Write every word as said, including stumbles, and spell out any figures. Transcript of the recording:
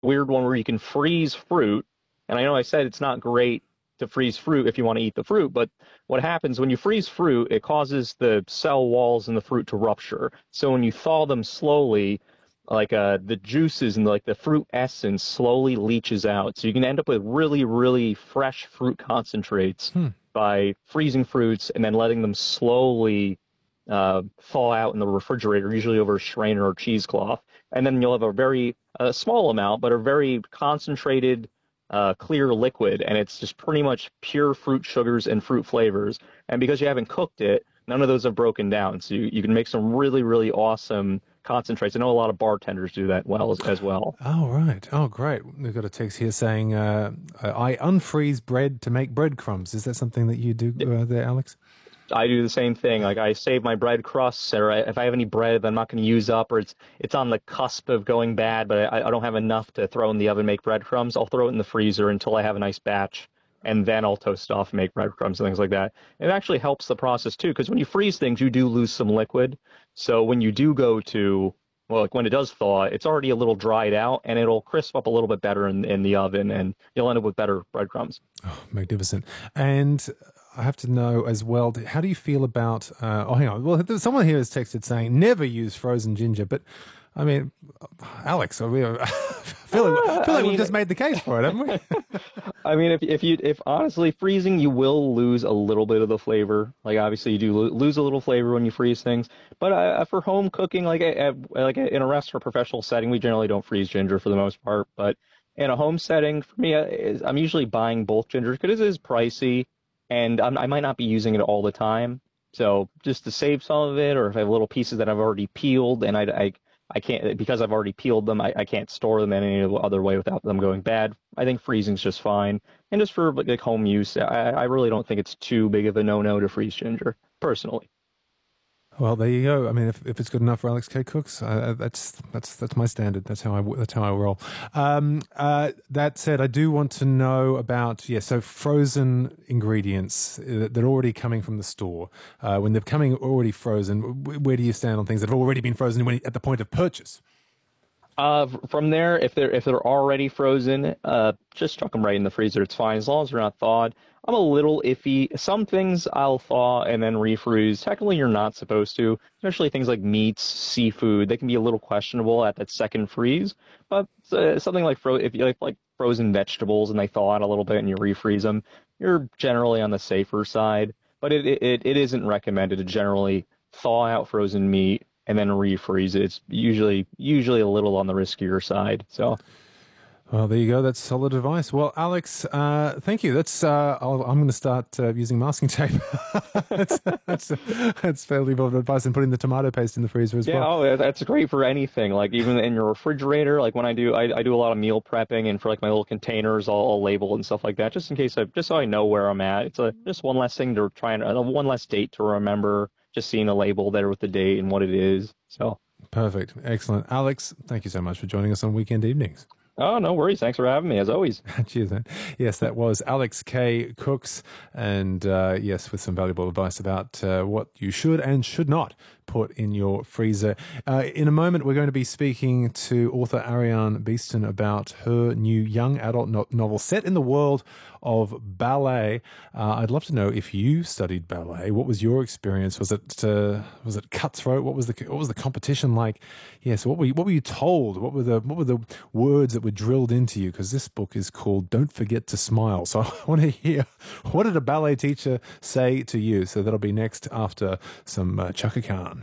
weird one where you can freeze fruit. And I know I said it's not great to freeze fruit if you want to eat the fruit, but what happens when you freeze fruit, it causes the cell walls in the fruit to rupture. So when you thaw them slowly, like uh, the juices and like the fruit essence slowly leaches out. So you can end up with really, really fresh fruit concentrates Hmm. by freezing fruits and then letting them slowly uh, thaw out in the refrigerator, usually over a strainer or cheesecloth. And then you'll have a very uh, small amount, but a very concentrated, uh, clear liquid. And it's just pretty much pure fruit sugars and fruit flavors. And because you haven't cooked it, none of those have broken down. So you, you can make some really, really awesome concentrates. I know a lot of bartenders do that well as, as well. Oh, right. Oh, great. We've got a text here saying, uh, I unfreeze bread to make breadcrumbs. Is that something that you do uh, there, Alex? I do the same thing. Like I save my bread crusts, or if I have any bread that I'm not going to use up, or it's it's on the cusp of going bad, but I, I don't have enough to throw in the oven, make breadcrumbs. I'll throw it in the freezer until I have a nice batch, and then I'll toast it off and make breadcrumbs and things like that. It actually helps the process too, because when you freeze things, you do lose some liquid. So when you do go to well, like when it does thaw, it's already a little dried out, and it'll crisp up a little bit better in in the oven, and you'll end up with better breadcrumbs. Oh, magnificent. And I have to know as well, how do you feel about, uh, oh, hang on. Well, someone here has texted saying never use frozen ginger, but I mean, Alex, I, mean, I feel like, I feel I like we've mean, just made the case for it, haven't we? I mean, if if you if honestly freezing, you will lose a little bit of the flavor. Like obviously, you do lo lose a little flavor when you freeze things. But uh, for home cooking, like uh, like in a restaurant professional setting, we generally don't freeze ginger for the most part. But in a home setting, for me, uh, is, I'm usually buying bulk ginger because it is pricey, and I'm, I might not be using it all the time. So just to save some of it, or if I have little pieces that I've already peeled and I, I I can't because I've already peeled them. I, I can't store them in any other way without them going bad. I think freezing's just fine, and just for like, like home use, I, I really don't think it's too big of a no-no to freeze ginger, personally. Well, there you go. I mean, if, if it's good enough for Alex K. Cooks, uh, that's that's that's my standard. That's how I that's how I roll. Um, uh, that said, I do want to know about yeah. So frozen ingredients that are already coming from the store. Uh, when they're coming already frozen, where do you stand on things that have already been frozen when, at the point of purchase? Uh, from there, if they're if they're already frozen, uh, just chuck them right in the freezer. It's fine as long as they're not thawed. I'm a little iffy. Some things I'll thaw and then refreeze. Technically, you're not supposed to, especially things like meats, seafood. They can be a little questionable at that second freeze. But uh, something like fro if you like like frozen vegetables and they thaw out a little bit and you refreeze them, you're generally on the safer side. But it it, it isn't recommended to generally thaw out frozen meat and then refreeze it. It's usually usually a little on the riskier side. So Well, there you go. That's solid advice. Well, Alex, uh, thank you. That's uh, I'll, I'm going to start uh, using masking tape. that's, that's, that's fairly well advice, and putting the tomato paste in the freezer as yeah, well. oh, that's great for anything. Like even in your refrigerator. Like when I do, I, I do a lot of meal prepping, and for like my little containers, I'll, I'll label and stuff like that, just in case I, just so I know where I'm at. It's a just one less thing to try and uh, one less date to remember. Just seeing a label there with the date and what it is. So Perfect. Excellent. Alex, thank you so much for joining us on Weekend Evenings. oh, no worries. Thanks for having me as always. Cheers, man. Yes, that was Alex K. Cooks, and uh, yes, with some valuable advice about uh, what you should and should not put in your freezer. Uh, in a moment, we're going to be speaking to author Ariane Beeston about her new young adult no novel set in the world of ballet. Uh, I'd love to know if you studied ballet. What was your experience? Was it uh, was it cutthroat? What was the what was the competition like? Yes. What were you, what were you told? What were the what were the words that were drilled into you? Because this book is called "Don't Forget to Smile." So I want to hear, what did a ballet teacher say to you? So that'll be next after some uh, Chaka Khan.